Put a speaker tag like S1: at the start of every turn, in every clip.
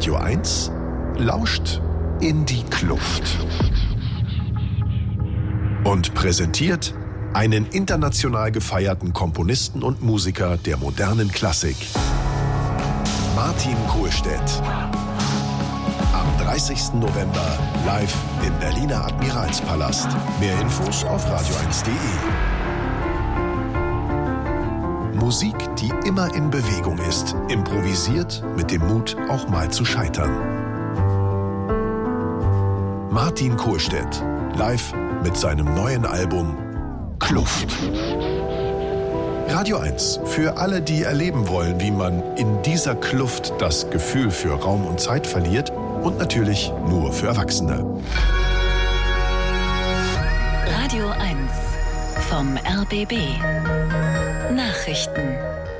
S1: Radio 1 lauscht in die Kluft und präsentiert einen international gefeierten Komponisten und Musiker der modernen Klassik, Martin Kohlstedt. Am 30. November live im Berliner Admiralspalast. Mehr Infos auf radio1.de. Musik, die immer in Bewegung ist, improvisiert mit dem Mut, auch mal zu scheitern. Martin Kohlstedt, live mit seinem neuen Album Kluft. Radio 1, für alle, die erleben wollen, wie man in dieser Kluft das Gefühl für Raum und Zeit verliert, und natürlich nur für Erwachsene.
S2: Radio 1 vom RBB. Nachrichten.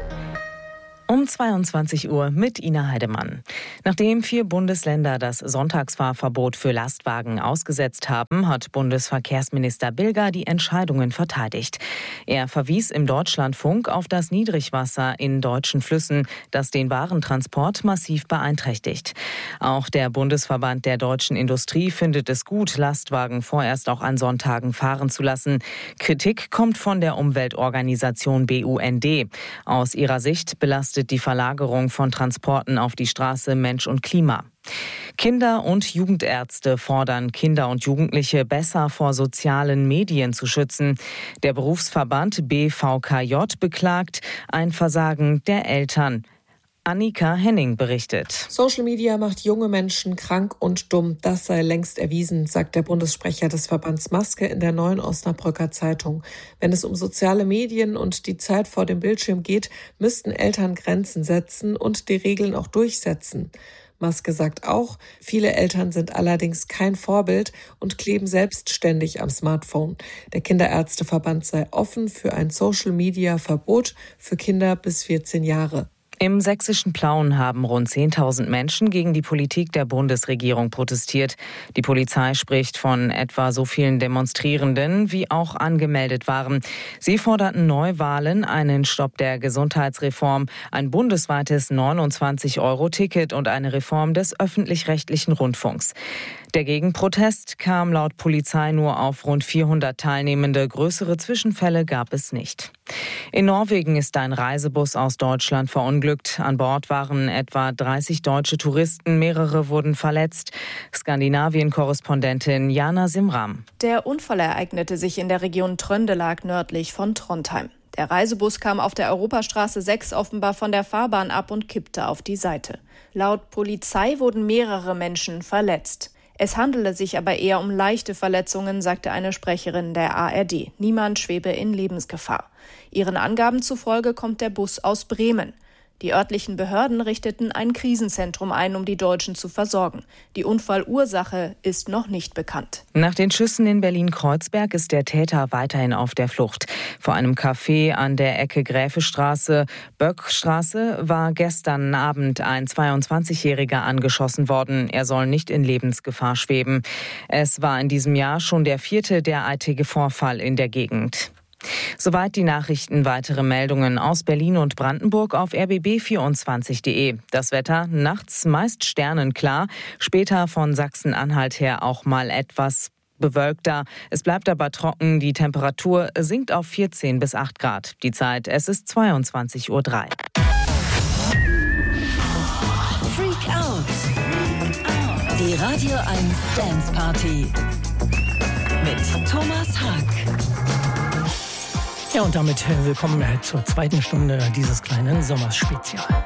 S2: Um 22 Uhr mit Ina Heidemann. Nachdem 4 Bundesländer das Sonntagsfahrverbot für Lastwagen ausgesetzt haben, hat Bundesverkehrsminister Bilger die Entscheidungen verteidigt. Er verwies im Deutschlandfunk auf das Niedrigwasser in deutschen Flüssen, das den Warentransport massiv beeinträchtigt. Auch der Bundesverband der deutschen Industrie findet es gut, Lastwagen vorerst auch an Sonntagen fahren zu lassen. Kritik kommt von der Umweltorganisation BUND. Aus ihrer Sicht belastet die Verlagerung von Transporten auf die Straße Mensch und Klima. Kinder- und Jugendärzte fordern Kinder und Jugendliche besser vor sozialen Medien zu schützen. Der Berufsverband BVKJ beklagt ein Versagen der Eltern. Annika Henning berichtet.
S3: Social Media macht junge Menschen krank und dumm. Das sei längst erwiesen, sagt der Bundessprecher des Verbands Maske in der Neuen Osnabrücker Zeitung. Wenn es um soziale Medien und die Zeit vor dem Bildschirm geht, müssten Eltern Grenzen setzen und die Regeln auch durchsetzen. Maske sagt auch, viele Eltern sind allerdings kein Vorbild und kleben selbstständig am Smartphone. Der Kinderärzteverband sei offen für ein Social-Media-Verbot für Kinder bis 14 Jahre.
S2: Im sächsischen Plauen haben rund 10.000 Menschen gegen die Politik der Bundesregierung protestiert. Die Polizei spricht von etwa so vielen Demonstrierenden, wie auch angemeldet waren. Sie forderten Neuwahlen, einen Stopp der Gesundheitsreform, ein bundesweites 29-Euro-Ticket und eine Reform des öffentlich-rechtlichen Rundfunks. Der Gegenprotest kam laut Polizei nur auf rund 400 Teilnehmende. Größere Zwischenfälle gab es nicht. In Norwegen ist ein Reisebus aus Deutschland verunglückt. An Bord waren etwa 30 deutsche Touristen. Mehrere wurden verletzt. Skandinavien-Korrespondentin Jana Simram.
S4: Der Unfall ereignete sich in der Region Trøndelag nördlich von Trondheim. Der Reisebus kam auf der Europastraße 6 offenbar von der Fahrbahn ab und kippte auf die Seite. Laut Polizei wurden mehrere Menschen verletzt. Es handele sich aber eher um leichte Verletzungen, sagte eine Sprecherin der ARD. Niemand schwebe in Lebensgefahr. Ihren Angaben zufolge kommt der Bus aus Bremen. Die örtlichen Behörden richteten ein Krisenzentrum ein, um die Deutschen zu versorgen. Die Unfallursache ist noch nicht bekannt.
S2: Nach den Schüssen in Berlin-Kreuzberg ist der Täter weiterhin auf der Flucht. Vor einem Café an der Ecke Gräfestraße, Böckstraße war gestern Abend ein 22-Jähriger angeschossen worden. Er soll nicht in Lebensgefahr schweben. Es war in diesem Jahr schon der 4. derartige Vorfall in der Gegend. Soweit die Nachrichten. Weitere Meldungen aus Berlin und Brandenburg auf rbb24.de. Das Wetter nachts meist sternenklar, später von Sachsen-Anhalt her auch mal etwas bewölkter. Es bleibt aber trocken, die Temperatur sinkt auf 14 bis 8 Grad. Die Zeit, es ist 22:03 Uhr. Freak Out. Die Radio 1 Dance Party mit Thomas Haag.
S5: Ja, und damit willkommen zur zweiten Stunde dieses kleinen Sommerspezial.